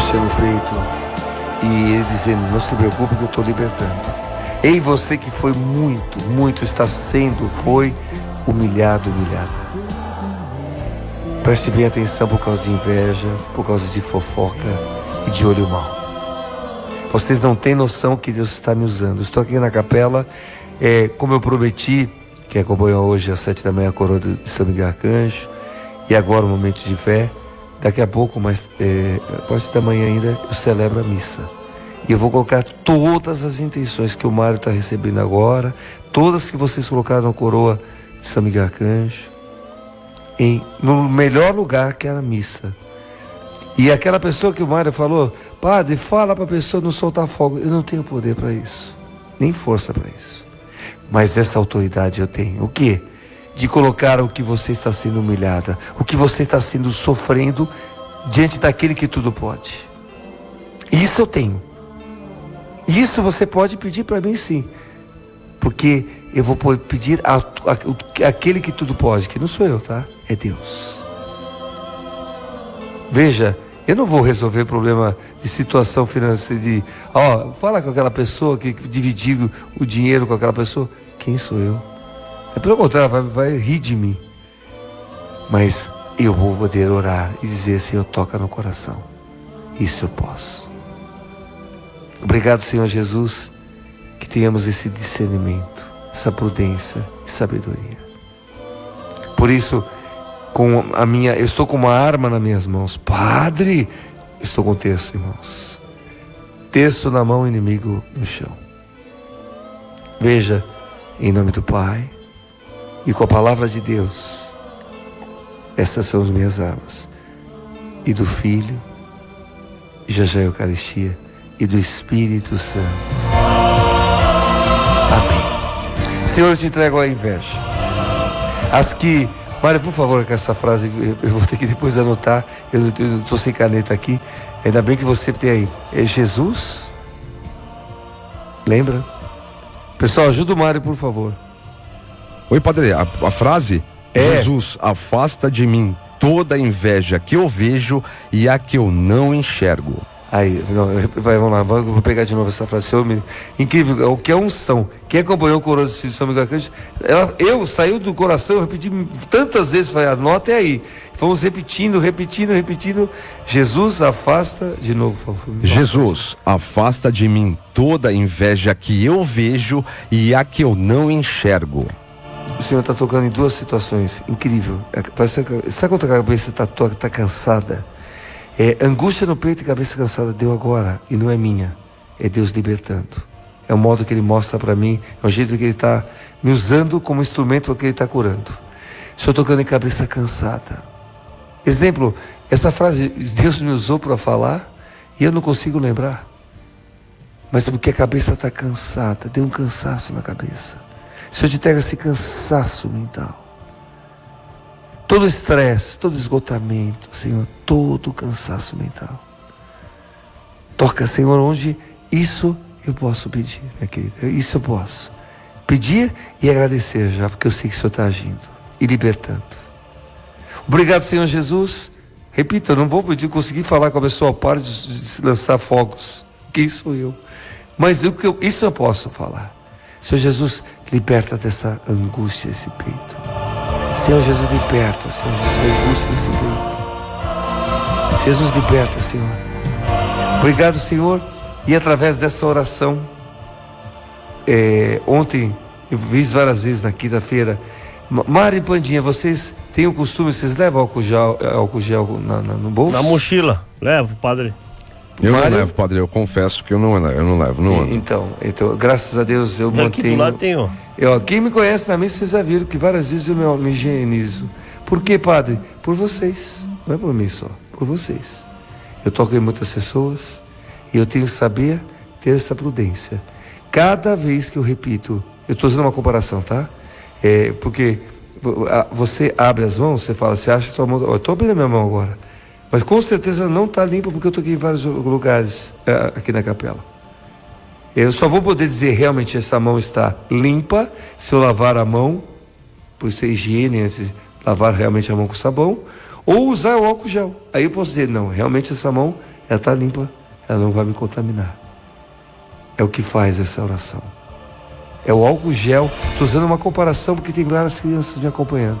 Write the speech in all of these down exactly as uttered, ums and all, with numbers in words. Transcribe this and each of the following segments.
angústia no peito. E ele dizendo, não se preocupe que eu estou libertando. Ei, você que foi muito, muito, está sendo, foi humilhado, humilhada. Preste bem atenção por causa de inveja, por causa de fofoca e de olho mau. Vocês não têm noção que Deus está me usando. Estou aqui na capela, é, como eu prometi, que acompanhou hoje às sete da manhã a coroa de São Miguel Arcanjo, e agora o momento de fé. Daqui a pouco, mas é, às da manhã ainda, eu celebro a missa. E eu vou colocar todas as intenções que o Mário está recebendo agora, todas que vocês colocaram na coroa de São Miguel Arcanjo, em, no melhor lugar que era a missa. E aquela pessoa que o Mário falou, padre, fala para a pessoa não soltar fogo. Eu não tenho poder para isso, nem força para isso. Mas essa autoridade eu tenho. O quê? De colocar o que você está sendo humilhada, o que você está sendo sofrendo diante daquele que tudo pode. Isso eu tenho. Isso você pode pedir para mim, sim, porque eu vou pedir a, a, a, aquele que tudo pode, que não sou eu, tá? É Deus. Veja, eu não vou resolver problema de situação financeira, de, ó, fala com aquela pessoa que dividiu o dinheiro com aquela pessoa. Quem sou eu? É pelo contrário, vai, vai rir de mim. Mas eu vou poder orar e dizer, Senhor, toca no coração. Isso eu posso. Obrigado, Senhor Jesus, que tenhamos esse discernimento, essa prudência e sabedoria. Por isso, com a minha, eu estou com uma arma nas minhas mãos. Padre, estou com o terço em mãos. Terço na mão, inimigo no chão. Veja, em nome do Pai e com a palavra de Deus, essas são as minhas armas. E do Filho, e já já a Eucaristia, e do Espírito Santo. Amém. Senhor, eu te entrego a inveja. As que... Mário, por favor, com essa frase, eu vou ter que depois anotar. Eu estou sem caneta aqui. Ainda bem que você tem aí. É Jesus? Lembra? Pessoal, ajuda o Mário, por favor. Oi, padre, a, a frase? É. Jesus, afasta de mim toda a inveja que eu vejo e a que eu não enxergo. Aí, não, vai, vamos lá, vou pegar de novo essa frase. Senhor, incrível, o que é unção. Quem acompanhou o coroa de São Miguel Arcanjo, ela, eu saiu do coração, eu repeti tantas vezes, falei, anota aí. Fomos repetindo, repetindo, repetindo. Jesus, afasta, de novo, por favor. Jesus, afasta de mim toda a inveja que eu vejo e a que eu não enxergo. O Senhor está tocando em duas situações, incrível. Parece, sabe quando a cabeça está tá cansada? É, angústia no peito e cabeça cansada, deu agora, e não é minha, é Deus libertando. É o modo que Ele mostra para mim, é o jeito que Ele está me usando como instrumento para que Ele está curando. Estou tocando em cabeça cansada. Exemplo, essa frase, Deus me usou para falar, e eu não consigo lembrar. Mas porque a cabeça está cansada, deu um cansaço na cabeça. O Senhor te entrega esse cansaço mental. Todo estresse, todo esgotamento, Senhor, todo cansaço mental. Toca, Senhor, onde isso eu posso pedir, minha querida. Isso eu posso. Pedir e agradecer já, porque eu sei que o Senhor está agindo e libertando. Obrigado, Senhor Jesus. Repita, eu não vou pedir, conseguir falar com a pessoa, para de, de se lançar fogos. Quem sou eu? Mas eu, eu, isso eu posso falar. Senhor Jesus, liberta dessa angústia esse peito. Senhor Jesus, liberta, Senhor Jesus, angústia nesse peito. Jesus, liberta, Senhor. Obrigado, Senhor. E através dessa oração, é, ontem, eu fiz várias vezes na quinta-feira. Mário e Pandinha, vocês têm o costume, vocês levam álcool gel, álcool gel na, na, no bolso? Na mochila, levo, padre. Eu Mário? não levo, padre, eu confesso que eu não, eu não levo, não ando. Então, então, graças a Deus eu Aqui mantenho. do lado tem, ó. Eu, quem me conhece na missa, vocês já viram que várias vezes eu me, me higienizo. Por quê, padre? Por vocês. Não é por mim só, por vocês. Eu toco em muitas pessoas e eu tenho que saber ter essa prudência. Cada vez que eu repito, eu estou fazendo uma comparação, tá? É, porque você abre as mãos, você fala, você acha que sua mão. Eu estou abrindo a minha mão agora. Mas com certeza não está limpa, porque eu estou aqui em vários lugares é, aqui na capela. Eu só vou poder dizer realmente essa mão está limpa se eu lavar a mão, por ser higiene, antes de lavar realmente a mão com sabão, ou usar o álcool gel. Aí eu posso dizer, não, realmente essa mão ela está limpa, ela não vai me contaminar. É o que faz essa oração. É o álcool gel. Estou usando uma comparação porque tem várias crianças me acompanhando.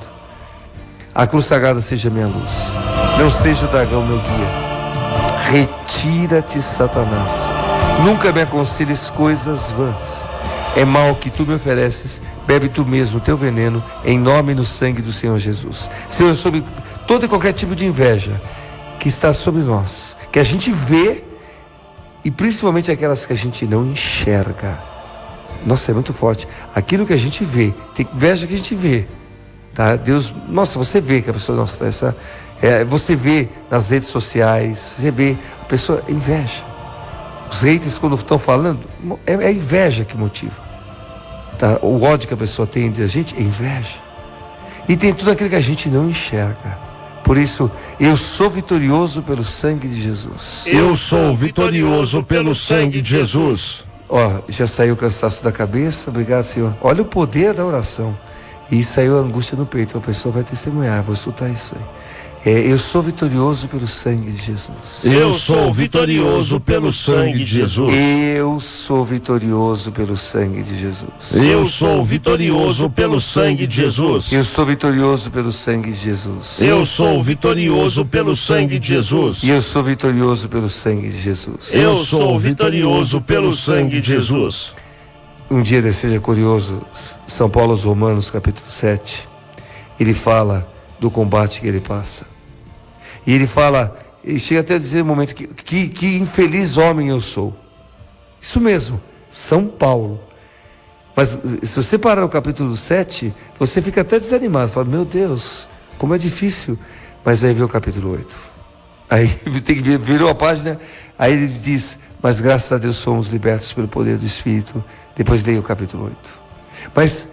A cruz sagrada seja minha luz, não seja o dragão meu guia. Retira-te, Satanás. Nunca me aconselhes coisas vãs. É mal que tu me ofereces, bebe tu mesmo o teu veneno, em nome e no sangue do Senhor Jesus. Senhor, sobre todo e qualquer tipo de inveja que está sobre nós, que a gente vê, e principalmente aquelas que a gente não enxerga. Nossa, é muito forte. Aquilo que a gente vê, tem inveja que a gente vê, tá? Deus, nossa, você vê que a pessoa, nossa, essa, é, você vê nas redes sociais, você vê, a pessoa inveja. Os haters, quando estão falando, é, é a inveja que motiva. Tá? O ódio que a pessoa tem de a gente é inveja. E tem tudo aquilo que a gente não enxerga. Por isso, eu sou vitorioso pelo sangue de Jesus. Eu sou vitorioso pelo sangue de Jesus. Ó, já saiu o cansaço da cabeça, obrigado, Senhor. Olha o poder da oração. E saiu a angústia no peito, a pessoa vai testemunhar, vou escutar isso aí. É, eu sou vitorioso pelo sangue de Jesus. Eu sou vitorioso pelo sangue de Jesus. Eu sou vitorioso pelo sangue de Jesus. Eu sou vitorioso pelo sangue de Jesus. Eu sou vitorioso pelo sangue de Jesus. Eu sou vitorioso pelo sangue de Jesus. E eu sou vitorioso pelo sangue de Jesus. Eu sou vitorioso pelo sangue de Jesus. Um dia seja curioso, São Paulo aos Romanos, capítulo sete, ele fala do combate que ele passa. E ele fala, ele chega até a dizer um momento que, que, que infeliz homem eu sou. Isso mesmo, São Paulo. Mas se você parar no capítulo sete, você fica até desanimado, fala, meu Deus, como é difícil. Mas aí vê o capítulo oito. Aí tem que ver, virou a página, aí ele diz, mas graças a Deus somos libertos pelo poder do Espírito. Depois leia o capítulo oito. Mas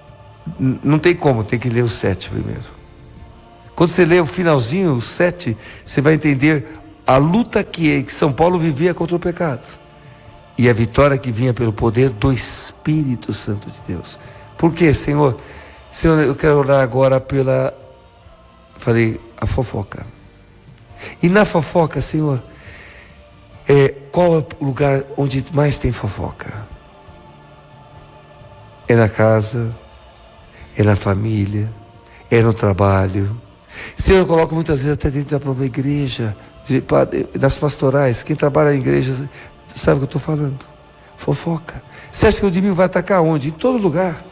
não tem como, tem que ler o sete primeiro. Quando você lê o finalzinho, o sete, você vai entender a luta que, que São Paulo vivia contra o pecado. E a vitória que vinha pelo poder do Espírito Santo de Deus. Por quê, Senhor? Senhor, eu quero orar agora pela, falei, a fofoca. E na fofoca, Senhor, é, qual é o lugar onde mais tem fofoca? É na casa, é na família, é no trabalho. Senhor, eu coloco muitas vezes até dentro da própria igreja, nas pastorais. Quem trabalha em igreja sabe o que eu estou falando. Fofoca. Você acha que o inimigo vai atacar onde? Em todo lugar.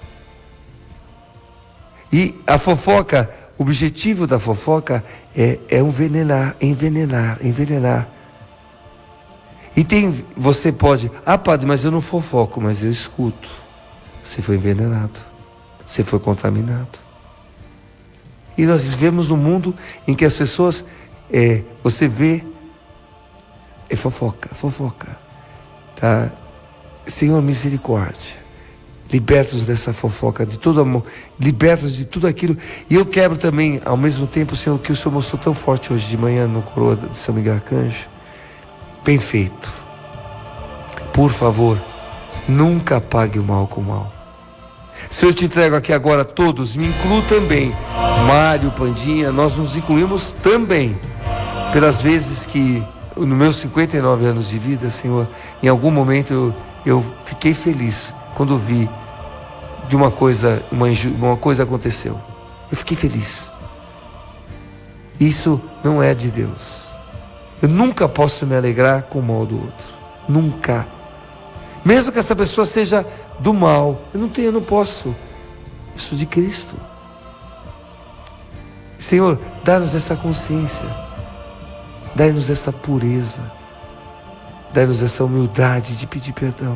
E a fofoca, o objetivo da fofoca é, é envenenar, envenenar, envenenar. E tem, você pode, ah padre, mas eu não fofoco, mas eu escuto. Você foi envenenado, você foi contaminado. E nós vivemos num mundo em que as pessoas, é, você vê, é fofoca, fofoca, tá? Senhor, misericórdia, liberta-nos dessa fofoca, de todo amor, liberta-nos de tudo aquilo. E eu quero também, ao mesmo tempo, Senhor, que o Senhor mostrou tão forte hoje de manhã no coroa de São Miguel Arcanjo, bem feito. Por favor, nunca pague o mal com o mal. Se eu te entrego aqui agora todos, me incluo também. Mário, Pandinha, nós nos incluímos também. Pelas vezes que, nos meus cinquenta e nove anos de vida, Senhor, em algum momento eu, eu fiquei feliz quando vi de uma coisa, uma, uma coisa aconteceu. Eu fiquei feliz. Isso não é de Deus. Eu nunca posso me alegrar com o mal do outro. Nunca. Mesmo que essa pessoa seja do mal, eu não tenho, eu não posso. Eu sou de Cristo. Senhor, dá-nos essa consciência, dá-nos essa pureza, dá-nos essa humildade de pedir perdão.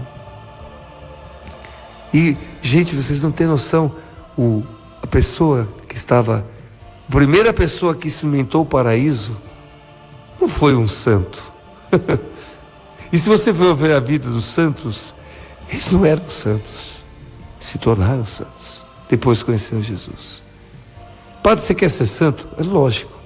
E, gente, vocês não têm noção, o, a pessoa que estava, a primeira pessoa que experimentou o paraíso, não foi um santo. E se você for ver a vida dos santos, eles não eram santos, se tornaram santos, depois conheceram Jesus. Padre, você quer ser santo? É lógico.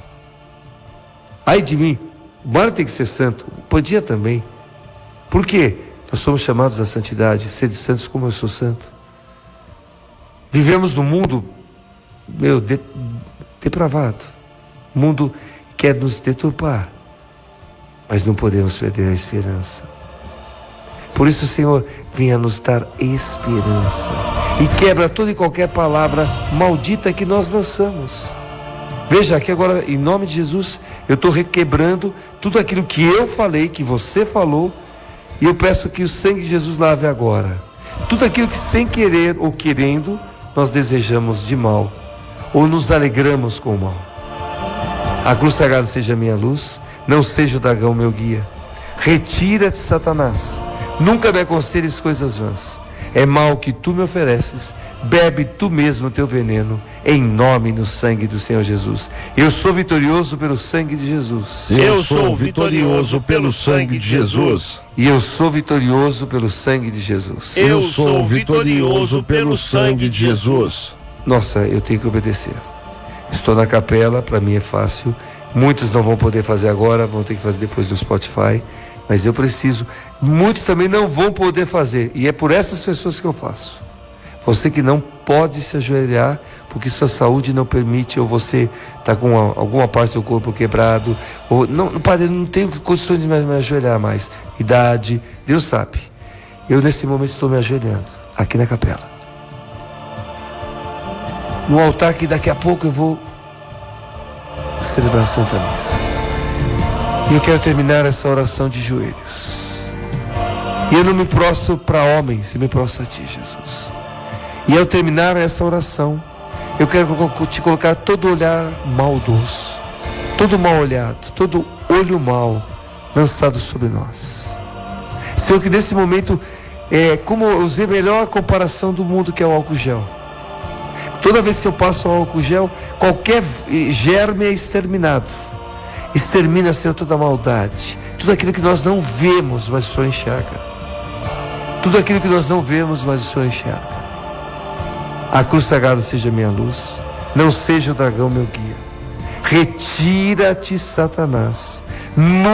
Ai de mim, o Mário tem que ser santo, o Pandinha também. Por quê? Nós somos chamados à santidade, sede santos como eu sou santo. Vivemos num mundo, meu, de, depravado. O mundo quer nos deturpar. mas não podemos perder a esperança. Por isso, Senhor, venha nos dar esperança e quebra toda e qualquer palavra maldita que nós lançamos. Veja aqui agora, em nome de Jesus, eu estou requebrando tudo aquilo que eu falei, que você falou, e eu peço que o sangue de Jesus lave agora tudo aquilo que sem querer ou querendo nós desejamos de mal, ou nos alegramos com o mal. A cruz sagrada seja minha luz, não seja o dragão meu guia. Retira-te, Satanás, nunca me aconselhes coisas vãs. É mal que tu me ofereces, bebe tu mesmo o teu veneno, em nome e no sangue do Senhor Jesus. Eu sou vitorioso pelo sangue de Jesus. Eu sou vitorioso pelo sangue de Jesus. E eu sou vitorioso pelo sangue de Jesus. Eu sou vitorioso pelo sangue de Jesus. Nossa, eu tenho que obedecer. Estou na capela, para mim é fácil. Muitos não vão poder fazer agora, vão ter que fazer depois no Spotify. Mas eu preciso. Muitos também não vão poder fazer. E é por essas pessoas que eu faço. Você que não pode se ajoelhar, porque sua saúde não permite, ou você está com uma, alguma parte do corpo quebrado, ou não, padre, não tenho condições de me, me ajoelhar mais. Idade, Deus sabe. Eu nesse momento estou me ajoelhando, aqui na capela. No altar que daqui a pouco eu vou celebrar a Santa Missa. E eu quero terminar essa oração de joelhos. E eu não me prostro para homens, eu me prostro a Ti, Jesus. E ao terminar essa oração, eu quero te colocar todo olhar maldoso, todo mal olhado, todo olho mal lançado sobre nós. Senhor, que nesse momento, é, como eu usei a melhor comparação do mundo, que é o álcool gel. Toda vez que eu passo o álcool gel, qualquer germe é exterminado. Extermina, Senhor, toda a maldade, tudo aquilo que nós não vemos, mas o Senhor enxerga. Tudo aquilo que nós não vemos, mas o Senhor enxerga. A cruz sagrada seja minha luz, não seja o dragão meu guia. Retira-te, Satanás.